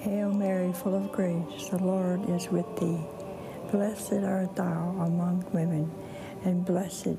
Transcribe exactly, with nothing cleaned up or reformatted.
Hail Mary, full of grace, the Lord is with thee. Blessed art thou among women, and blessed